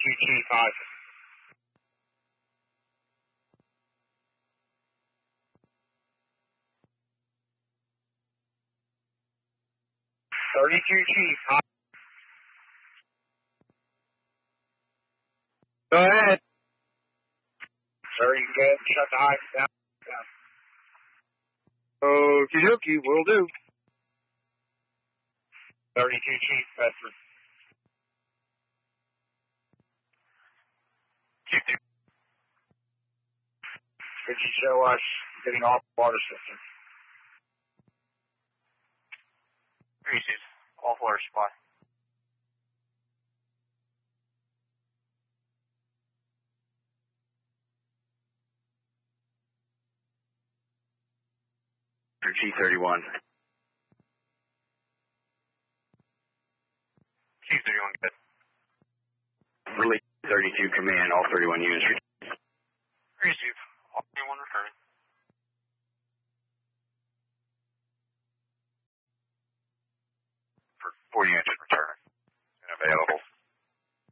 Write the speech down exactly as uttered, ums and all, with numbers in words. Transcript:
thirty-two Chief, five. thirty-two Chief, five. Go ahead. Sir, you can go ahead and shut the hive down. Okie dokie, will do. thirty-two Chief, Bedford. Chief, could you show us getting off the water system? Three Chief, off water supply. For G thirty-one. G thirty-one, good. Relay thirty-two command, all thirty-one units. Three Chief, all thirty-one returning. For four units.